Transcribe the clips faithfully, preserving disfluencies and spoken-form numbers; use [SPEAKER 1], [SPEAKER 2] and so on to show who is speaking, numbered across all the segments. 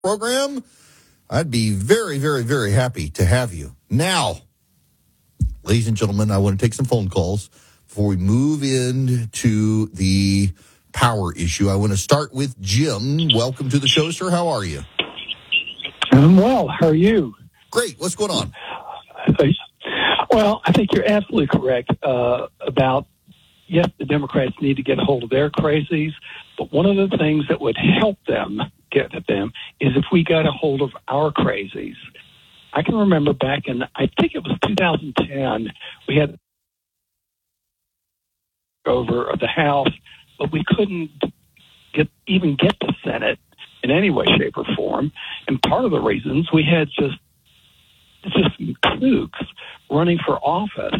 [SPEAKER 1] program, I'd be very, very, very happy to have you. Now, ladies and gentlemen, I want to take some phone calls before we move into the power issue. I want to start with Jim. Welcome to the show, sir. How are you?
[SPEAKER 2] I'm well. How are you?
[SPEAKER 1] Great. What's going on?
[SPEAKER 2] Well, I think you're absolutely correct uh, about, yes, the Democrats need to get a hold of their crazies, but one of the things that would help them get at them is if we got a hold of our crazies. I can remember back in, I think it was two thousand ten, we had over the House, but we couldn't get even get the Senate in any way, shape, or form. And part of the reasons we had just just some kooks running for office.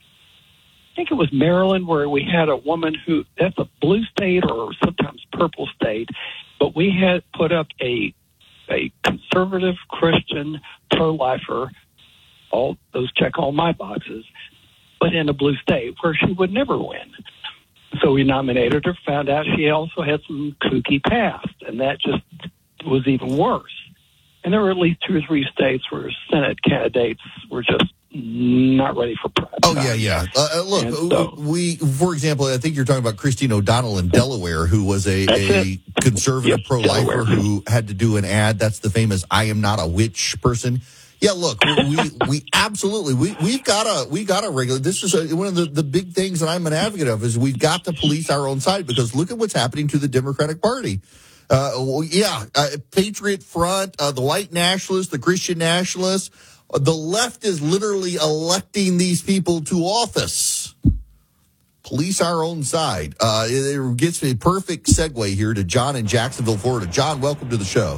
[SPEAKER 2] I think it was Maryland where we had a woman who, that's a blue state or sometimes purple state, but we had put up a a conservative Christian pro-lifer, all those check all my boxes, but in a blue state where she would never win. So we nominated her, found out she also had some kooky past, and that just was even worse. And there were at least two or three states where Senate candidates were just not ready for prime
[SPEAKER 1] Oh,
[SPEAKER 2] time.
[SPEAKER 1] yeah, yeah. Uh, look,
[SPEAKER 2] so,
[SPEAKER 1] we, for example, I think you're talking about Christine O'Donnell in Delaware, who was a, a conservative
[SPEAKER 2] yes,
[SPEAKER 1] pro-lifer
[SPEAKER 2] Delaware.
[SPEAKER 1] who had to do an ad. That's the famous I am not a witch person. Yeah, look, we we absolutely, we, we've got to, we got to regulate. This is a, one of the, the big things that I'm an advocate of is we've got to police our own side because look at what's happening to the Democratic Party. Uh, well, yeah, uh, Patriot Front, uh, the white nationalists, the Christian nationalists, uh, the left is literally electing these people to office. Police our own side. Uh, it, it gets me a perfect segue here to John in Jacksonville, Florida. John, welcome to the show.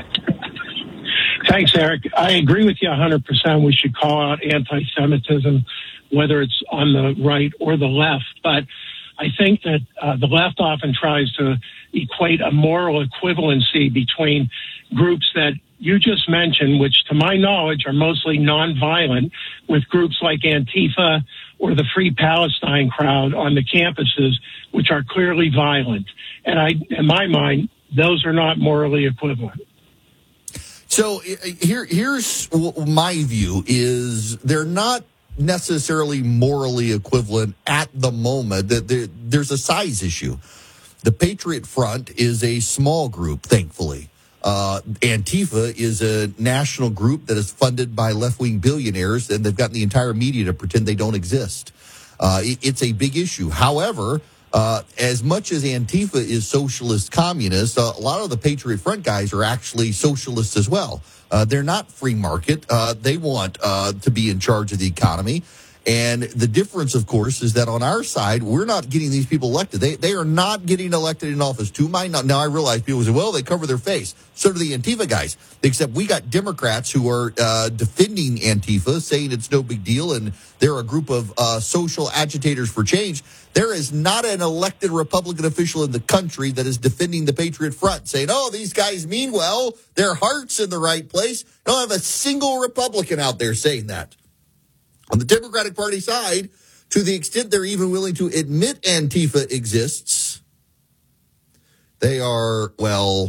[SPEAKER 3] Thanks, Eric. I agree with you one hundred percent. We should call out anti-Semitism, whether it's on the right or the left. But I think that uh, the left often tries to equate a moral equivalency between groups that you just mentioned, which to my knowledge are mostly nonviolent, with groups like Antifa or the Free Palestine crowd on the campuses, which are clearly violent. And I, in my mind, those are not morally equivalent.
[SPEAKER 1] So here, here's my view is they're not necessarily morally equivalent at the moment. That there, there's a size issue. The Patriot Front is a small group, thankfully. Uh, Antifa is a national group that is funded by left-wing billionaires, and they've gotten the entire media to pretend they don't exist. Uh, it, it's a big issue. However, uh, as much as Antifa is socialist communist, uh, a lot of the Patriot Front guys are actually socialists as well. Uh, they're not free market. Uh, they want uh, to be in charge of the economy. And the difference, of course, is that on our side, we're not getting these people elected. They they are not getting elected in office. To my not now, I realize people say, well, they cover their face. So do the Antifa guys. Except we got Democrats who are uh, defending Antifa, saying it's no big deal, and they're a group of uh, social agitators for change. There is not an elected Republican official in the country that is defending the Patriot Front, saying, oh, these guys mean well, their heart's in the right place. I don't have a single Republican out there saying that. On the Democratic Party side, to the extent they're even willing to admit Antifa exists, they are, well,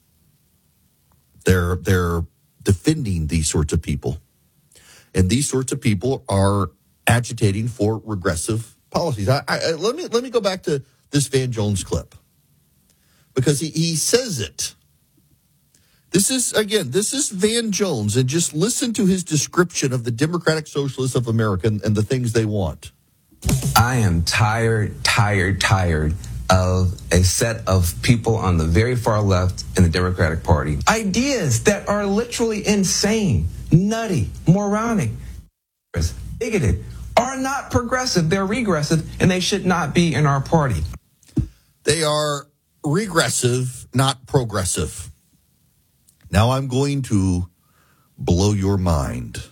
[SPEAKER 1] they're they're defending these sorts of people. And these sorts of people are agitating for regressive policies. I, I, let me let me go back to this Van Jones clip because he, he says it. This is, again, this is Van Jones, and just listen to his description of the Democratic Socialists of America and, and the things they want.
[SPEAKER 4] I am tired, tired, tired of a set of people on the very far left in the Democratic Party. Ideas that are literally insane, nutty, moronic, bigoted, are not progressive. They're regressive, and they should not be in our party.
[SPEAKER 1] They are regressive, not progressive. Now I'm going to blow your mind.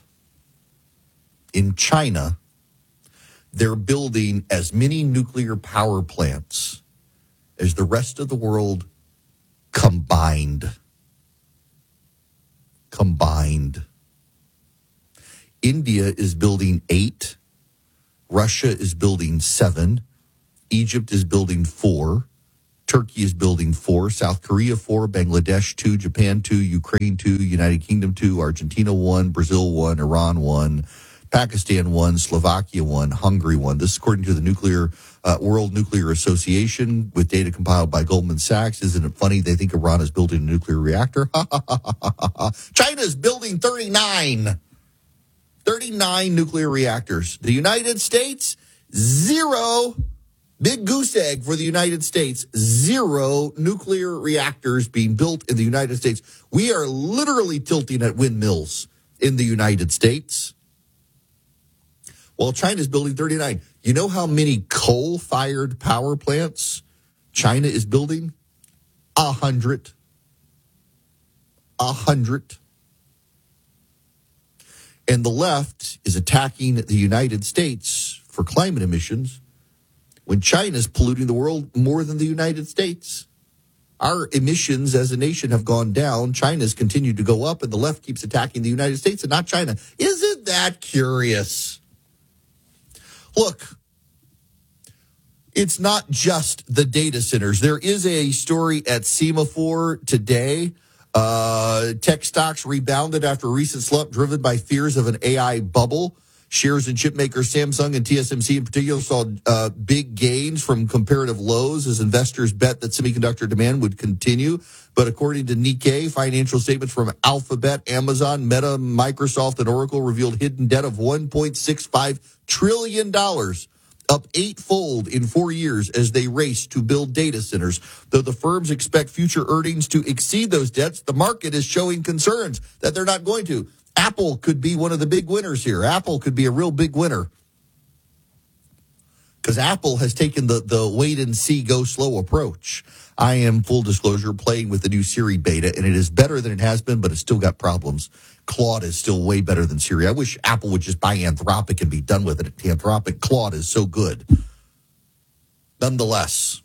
[SPEAKER 1] In China, they're building as many nuclear power plants as the rest of the world combined. Combined. India is building eight. Russia is building seven. Egypt is building four. Turkey is building four, South Korea four, Bangladesh two, Japan two, Ukraine two, United Kingdom two, Argentina one, Brazil one, Iran one, Pakistan one, Slovakia one, Hungary one. This is according to the Nuclear uh, World Nuclear Association with data compiled by Goldman Sachs. Isn't it funny? They think Iran is building a nuclear reactor. China is building thirty-nine. thirty-nine nuclear reactors. The United States, zero. Big goose egg for the United States. Zero nuclear reactors being built in the United States. We are literally tilting at windmills in the United States, while China's building thirty-nine. You know how many coal-fired power plants China is building? A hundred. A hundred. And the left is attacking the United States for climate emissions when China's polluting the world more than the United States. Our emissions as a nation have gone down. China's continued to go up, and the left keeps attacking the United States and not China. Isn't that curious? Look, it's not just the data centers. There is a story at Semaphore today. Uh, tech stocks rebounded after a recent slump driven by fears of an A I bubble. Shares in chip makers Samsung and T S M C in particular saw uh, big gains from comparative lows as investors bet that semiconductor demand would continue. But according to Nikkei, financial statements from Alphabet, Amazon, Meta, Microsoft, and Oracle revealed hidden debt of one point six five trillion dollars, up eightfold in four years as they race to build data centers. Though the firms expect future earnings to exceed those debts, the market is showing concerns that they're not going to. Apple could be one of the big winners here. Apple could be a real big winner because Apple has taken the, the wait and see, go slow approach. I am, full disclosure, playing with the new Siri beta, and it is better than it has been, but it's still got problems. Claude is still way better than Siri. I wish Apple would just buy Anthropic and be done with it. Anthropic, Claude is so good. Nonetheless,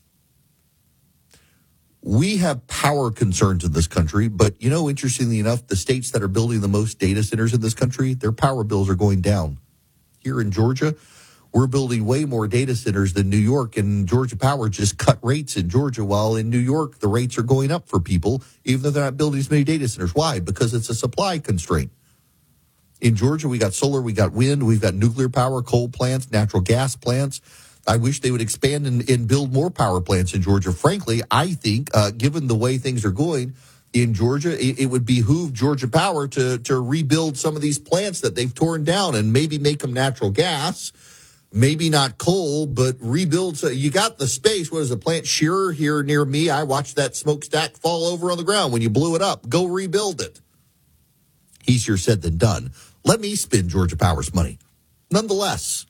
[SPEAKER 1] we have power concerns in this country, but, you know, interestingly enough, the states that are building the most data centers in this country, their power bills are going down. Here in Georgia, we're building way more data centers than New York, and Georgia Power just cut rates in Georgia, while in New York, the rates are going up for people, even though they're not building as many data centers. Why? Because it's a supply constraint. In Georgia, we got solar, we got wind, we've got nuclear power, coal plants, natural gas plants. I wish they would expand and, and build more power plants in Georgia. Frankly, I think, uh, given the way things are going in Georgia, it, it would behoove Georgia Power to, to rebuild some of these plants that they've torn down and maybe make them natural gas. Maybe not coal, but rebuild. So you got the space. What is a plant? Shearer here near me. I watched that smokestack fall over on the ground when you blew it up. Go rebuild it. Easier said than done. Let me spend Georgia Power's money. Nonetheless,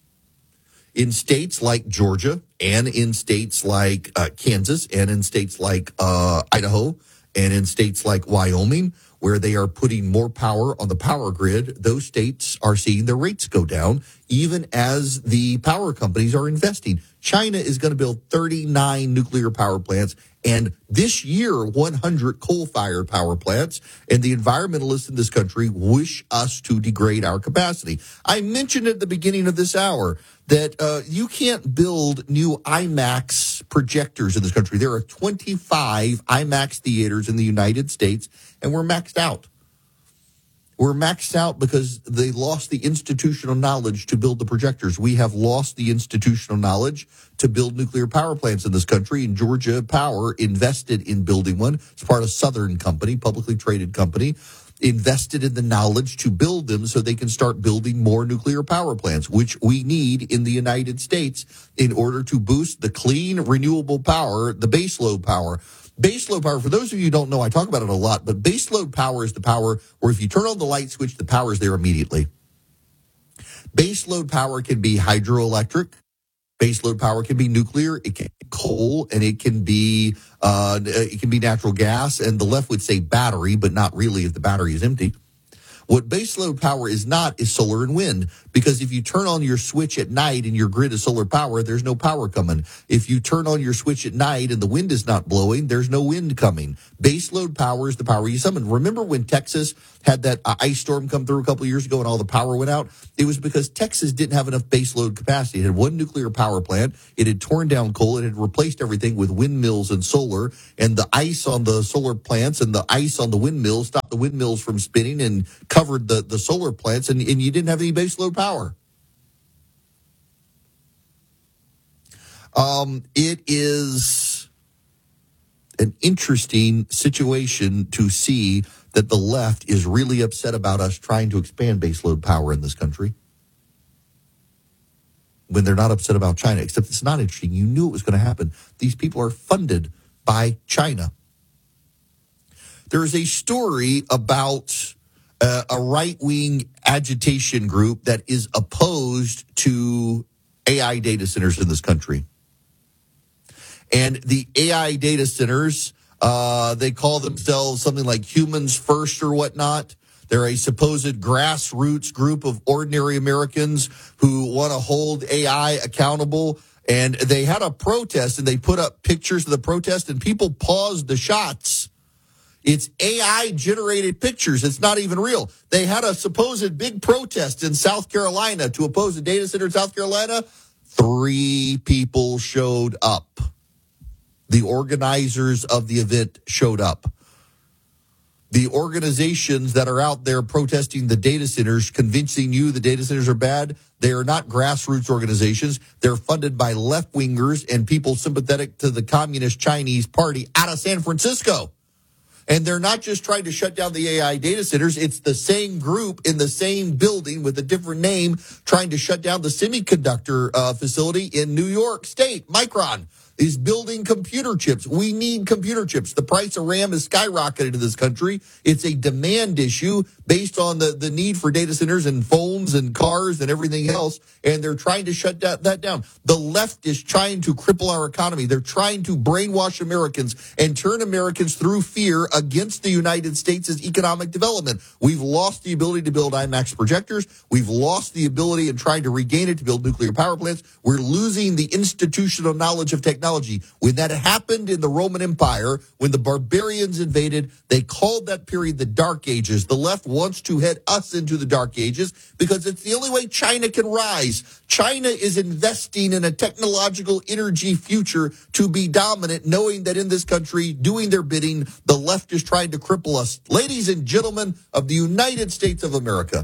[SPEAKER 1] in states like Georgia and in states like uh, Kansas and in states like uh, Idaho and in states like Wyoming, where they are putting more power on the power grid, those states are seeing their rates go down, even as the power companies are investing. China is going to build thirty-nine nuclear power plants, and this year, one hundred coal-fired power plants, and the environmentalists in this country wish us to degrade our capacity. I mentioned at the beginning of this hour that uh, you can't build new IMAX projectors in this country. There are twenty-five IMAX theaters in the United States, and we're maxed out. We're maxed out because they lost the institutional knowledge to build the projectors. We have lost the institutional knowledge to build nuclear power plants in this country, and Georgia Power invested in building one. It's part of Southern Company, publicly traded company, invested in the knowledge to build them so they can start building more nuclear power plants, which we need in the United States in order to boost the clean, renewable power, the baseload power. Baseload power, for those of you who don't know, I talk about it a lot, but baseload power is the power where if you turn on the light switch, the power is there immediately. Baseload power can be hydroelectric. Baseload power can be nuclear, it can be coal, and it can be uh, it can be natural gas. And the left would say battery, but not really if the battery is empty. What baseload power is not is solar and wind, because if you turn on your switch at night and your grid is solar power, there's no power coming. If you turn on your switch at night and the wind is not blowing, there's no wind coming. Baseload power is the power you summon. Remember when Texas had that uh, ice storm come through a couple of years ago and all the power went out? It was because Texas didn't have enough baseload capacity. It had one nuclear power plant. It had torn down coal. It had replaced everything with windmills and solar, and the ice on the solar plants and the ice on the windmills stopped the windmills from spinning and covered the, the solar plants, and, and you didn't have any baseload power. Um, it is an interesting situation to see that the left is really upset about us trying to expand baseload power in this country when they're not upset about China, except it's not interesting. You knew it was going to happen. These people are funded by China. There is a story about uh, a right-wing agitation group that is opposed to A I data centers in this country. And the A I data centers, uh, they call themselves something like Humans First or whatnot. They're a supposed grassroots group of ordinary Americans who want to hold A I accountable. And they had a protest, and they put up pictures of the protest, and people paused the shots. It's A I-generated pictures. It's not even real. They had a supposed big protest in South Carolina to oppose a data center in South Carolina. Three people showed up. The organizers of the event showed up. The organizations that are out there protesting the data centers, convincing you the data centers are bad, they are not grassroots organizations. They're funded by left-wingers and people sympathetic to the Communist Chinese Party out of San Francisco. And they're not just trying to shut down the A I data centers. It's the same group in the same building with a different name trying to shut down the semiconductor uh, facility in New York State. Micron is building computer chips. We need computer chips. The price of RAM has skyrocketed in this country. It's a demand issue based on the, the need for data centers and phones and cars and everything else. And they're trying to shut that, that down. The left is trying to cripple our economy. They're trying to brainwash Americans and turn Americans through fear against the United States' economic development. We've lost the ability to build IMAX projectors. We've lost the ability in trying to regain it to build nuclear power plants. We're losing the institutional knowledge of technology. When that happened in the Roman Empire, when the barbarians invaded, they called that period the Dark Ages. The left wants to head us into the Dark Ages because it's the only way China can rise. China is investing in a technological energy future to be dominant, knowing that in this country, doing their bidding, the left is trying to cripple us. Ladies and gentlemen of the United States of America,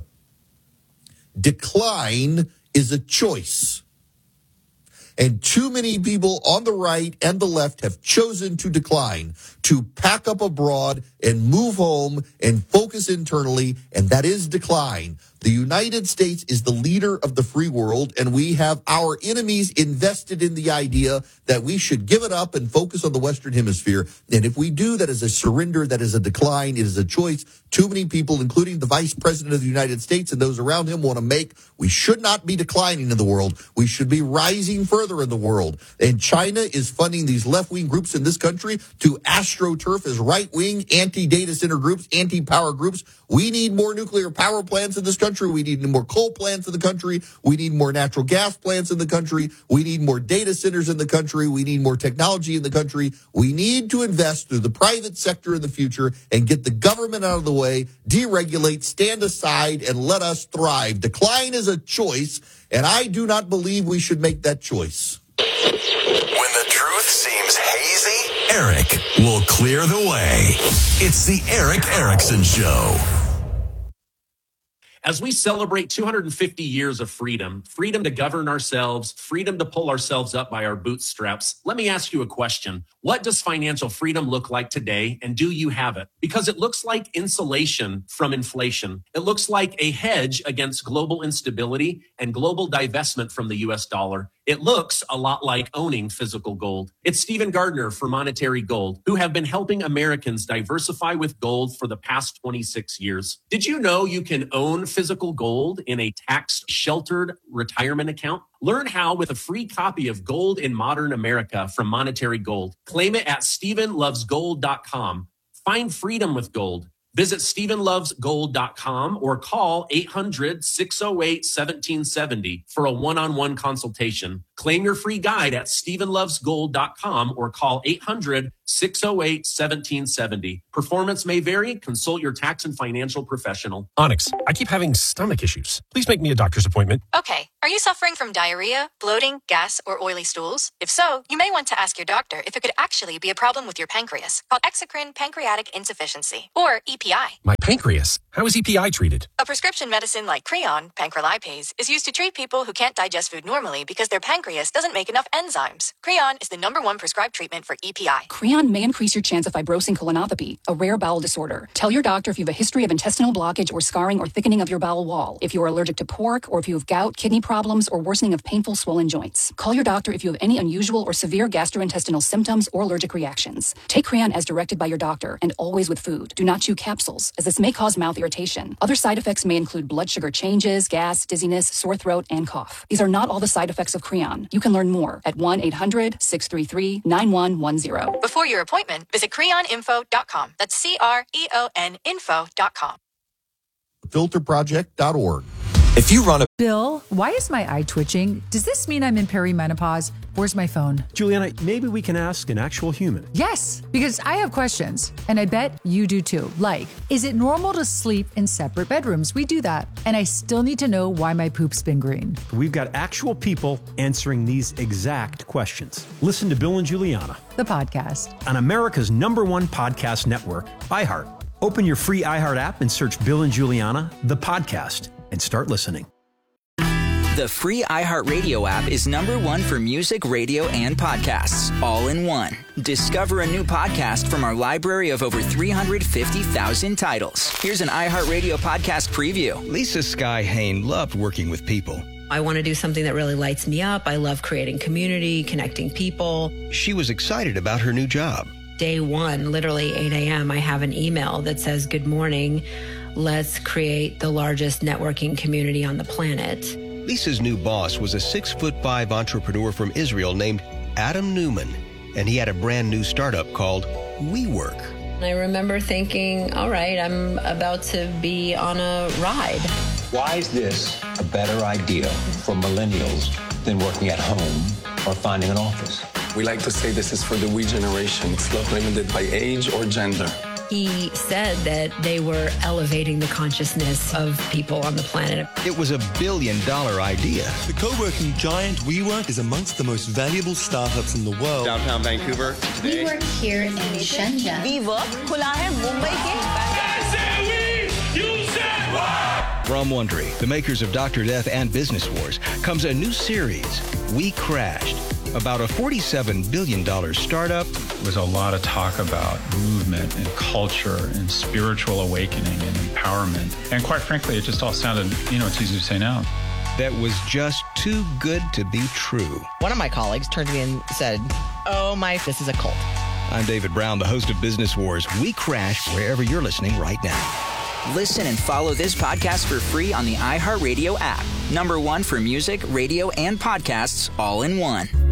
[SPEAKER 1] decline is a choice. And too many people on the right and the left have chosen to decline, to pack up abroad and move home and focus internally, and that is decline. The United States is the leader of the free world, and we have our enemies invested in the idea that we should give it up and focus on the Western Hemisphere. And if we do, that is a surrender, that is a decline, it is a choice too many people, including the Vice President of the United States and those around him, want to make. We should not be declining in the world. We should be rising further in the world. And China is funding these left-wing groups in this country to astroturf as right-wing, anti-data center groups, anti-power groups. We need more nuclear power plants in this country. We need more coal plants in the country. We need more natural gas plants in the country. We need more data centers in the country. We need more technology in the country. We need to invest through the private sector in the future and get the government out of the way, deregulate, stand aside, and let us thrive. Decline is a choice, and I do not believe we should make that choice.
[SPEAKER 5] When the truth seems hazy, Eric will clear the way. It's the Eric Erickson Show.
[SPEAKER 6] As we celebrate two hundred fifty years of freedom, freedom to govern ourselves, freedom to pull ourselves up by our bootstraps, let me ask you a question. What does financial freedom look like today, and do you have it? Because it looks like insulation from inflation. It looks like a hedge against global instability and global divestment from the U S dollar. It looks a lot like owning physical gold. It's Stephen Gardner for Monetary Gold, who have been helping Americans diversify with gold for the past twenty-six years. Did you know you can own physical gold in a tax-sheltered retirement account? Learn how with a free copy of Gold in Modern America from Monetary Gold. Claim it at Stephen Loves Gold dot com. Find freedom with gold. Visit Stephen Loves Gold dot com or call eight hundred, six oh eight, one seven seven oh for a one-on-one consultation. Claim your free guide at Stephen Loves Gold dot com or call eight hundred, six oh eight, one seven seven oh. Performance may vary. Consult your tax and financial professional.
[SPEAKER 7] Onyx, I keep having stomach issues. Please make me a doctor's appointment.
[SPEAKER 8] Okay. Are you suffering from diarrhea, bloating, gas, or oily stools? If so, you may want to ask your doctor if it could actually be a problem with your pancreas, called exocrine pancreatic insufficiency, or E P I.
[SPEAKER 7] My pancreas? How is E P I treated?
[SPEAKER 8] A prescription medicine like Creon, pancrelipase, is used to treat people who can't digest food normally because their pancreas doesn't make enough enzymes. Creon is the number one prescribed treatment for E P I.
[SPEAKER 9] Creon may increase your chance of fibrosing colonopathy, a rare bowel disorder. Tell your doctor if you have a history of intestinal blockage or scarring or thickening of your bowel wall, if you are allergic to pork, or if you have gout, kidney problems, or worsening of painful swollen joints. Call your doctor if you have any unusual or severe gastrointestinal symptoms or allergic reactions. Take Creon as directed by your doctor and always with food. Do not chew capsules, as this may cause mouth irritation. Other side effects may include blood sugar changes, gas, dizziness, sore throat, and cough. These are not all the side effects of Creon. You can learn more at one eight hundred, six three three, nine one one zero.
[SPEAKER 8] Before your appointment, visit creon info dot com. That's C R E O N info dot com.
[SPEAKER 1] filter project dot org.
[SPEAKER 10] If you run a
[SPEAKER 11] Bill, why is my eye twitching? Does this mean I'm in perimenopause? Where's my phone?
[SPEAKER 12] Juliana, maybe we can ask an actual human.
[SPEAKER 11] Yes, because I have questions, and I bet you do too. Like, is it normal to sleep in separate bedrooms? We do that. And I still need to know why my poop's been green.
[SPEAKER 12] We've got actual people answering these exact questions. Listen to Bill and Juliana,
[SPEAKER 11] the podcast,
[SPEAKER 12] on America's number one podcast network, iHeart. Open your free iHeart app and search Bill and Juliana, the podcast, and start listening.
[SPEAKER 13] The free iHeartRadio app is number one for music, radio, and podcasts, all in one. Discover a new podcast from our library of over three hundred fifty thousand titles. Here's an iHeartRadio podcast preview.
[SPEAKER 14] Lisa Sky Hain loved working with people.
[SPEAKER 15] I want to do something that really lights me up. I love creating community, connecting people.
[SPEAKER 14] She was excited about her new job.
[SPEAKER 15] Day one, literally eight a.m., I have an email that says, "Good morning. Let's create the largest networking community on the planet."
[SPEAKER 14] Lisa's new boss was a six foot five entrepreneur from Israel named Adam Newman, and he had a brand new startup called WeWork.
[SPEAKER 15] I remember thinking, all right, I'm about to be on a ride.
[SPEAKER 16] Why is this a better idea for millennials than working at home or finding an office?
[SPEAKER 17] We like to say this is for the we generation. It's not limited by age or gender.
[SPEAKER 15] He said that they were elevating the consciousness of people on the planet.
[SPEAKER 14] It was a billion dollar idea.
[SPEAKER 18] The co-working giant WeWork is amongst the most valuable startups in the world.
[SPEAKER 19] Downtown Vancouver today.
[SPEAKER 20] We work here in Shenzhen.
[SPEAKER 21] WeWork खुला है मुंबई के.
[SPEAKER 14] From Wondery, the makers of Doctor Death and Business Wars, comes a new series, We Crashed, about a forty-seven billion dollars startup.
[SPEAKER 22] There was a lot of talk about movement and culture and spiritual awakening and empowerment. And quite frankly, it just all sounded, you know, it's easy to say now.
[SPEAKER 14] That was just too good to be true.
[SPEAKER 23] One of my colleagues turned to me and said, "Oh my, this is a cult."
[SPEAKER 14] I'm David Brown, the host of Business Wars. We Crash wherever you're listening right now.
[SPEAKER 13] Listen and follow this podcast for free on the iHeartRadio app. Number one for music, radio, and podcasts, all in one.